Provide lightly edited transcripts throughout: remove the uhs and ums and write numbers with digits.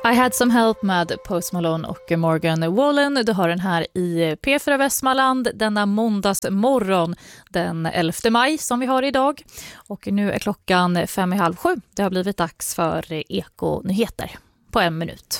I Had Some Help med Post Malone och Morgan Wallen. Du har den här i P4 Västmanland denna måndagsmorgon den 11 maj som vi har idag. Och nu är klockan 5:30. Det har blivit dags för Eko-nyheter på 1 minut.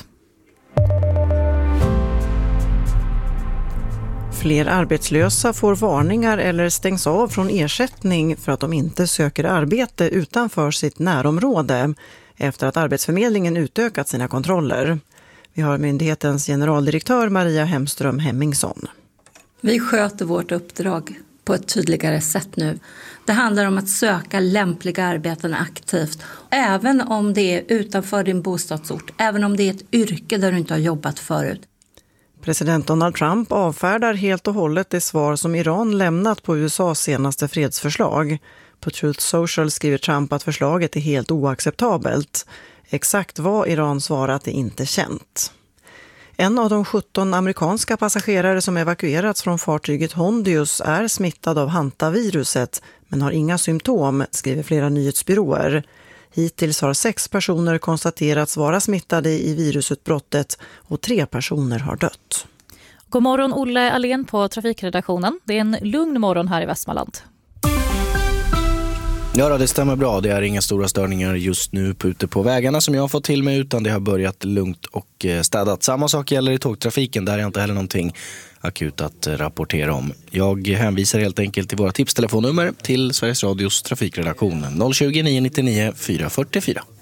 Fler arbetslösa får varningar eller stängs av från ersättning för att de inte söker arbete utanför sitt närområde efter att Arbetsförmedlingen utökat sina kontroller. Vi har myndighetens generaldirektör Maria Hemström Hemmingsson. Vi sköter vårt uppdrag på ett tydligare sätt nu. Det handlar om att söka lämpliga arbeten aktivt. Även om det är utanför din bostadsort, även om det är ett yrke där du inte har jobbat förut. President Donald Trump avfärdar helt och hållet det svar som Iran lämnat på USAs senaste fredsförslag. På Truth Social skriver Trump att förslaget är helt oacceptabelt. Exakt vad Iran svarat är inte känt. En av de 17 amerikanska passagerare som evakuerats från fartyget Hondius är smittad av hantaviruset men har inga symptom, skriver flera nyhetsbyråer. Hittills har 6 personer konstaterats vara smittade i virusutbrottet och 3 personer har dött. God morgon Olle Alén på trafikredaktionen. Det är en lugn morgon här i Västmanland. Ja, det stämmer bra. Det är inga stora störningar just nu ute på vägarna som jag har fått till mig, utan det har börjat lugnt och städat. Samma sak gäller i tågtrafiken. Där är inte heller någonting akut att rapportera om. Jag hänvisar helt enkelt till våra tipstelefonnummer till Sveriges Radios trafikredaktion 020 999 444.